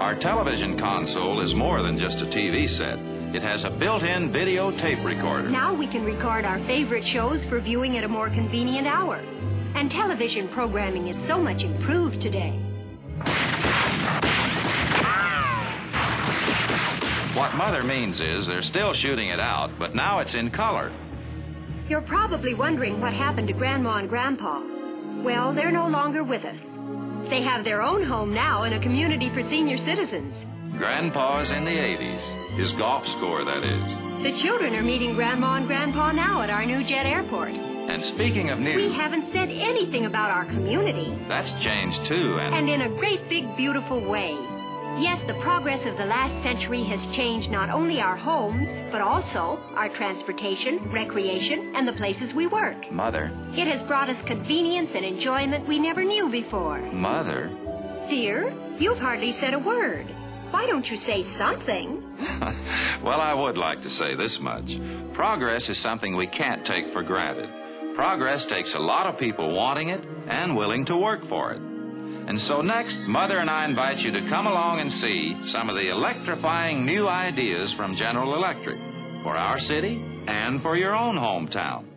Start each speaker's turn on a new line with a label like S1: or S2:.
S1: Our television console is more than just a TV set. It has a built-in video tape recorder.
S2: Now we can record our favorite shows for viewing at a more convenient hour. And television programming is so much improved today.
S1: What Mother means is they're still shooting it out, but now it's in color.
S2: You're probably wondering what happened to Grandma and Grandpa. Well, they're no longer with us. They have their own home now in a community for senior citizens.
S1: Grandpa's in the 80s. His golf score, that is.
S2: The children are meeting Grandma and Grandpa now at our new jet airport.
S1: And speaking of new...
S2: We haven't said anything about our community.
S1: That's changed, too,
S2: And in a great, big, beautiful way. Yes, the progress of the last century has changed not only our homes, but also our transportation, recreation, and the places we work.
S1: Mother.
S2: It has brought us convenience and enjoyment we never knew before.
S1: Mother?
S2: Dear, you've hardly said a word. Why don't you say something?
S1: Well, I would like to say this much. Progress is something we can't take for granted. Progress takes a lot of people wanting it and willing to work for it. And so next, Mother and I invite you to come along and see some of the electrifying new ideas from General Electric for our city and for your own hometown.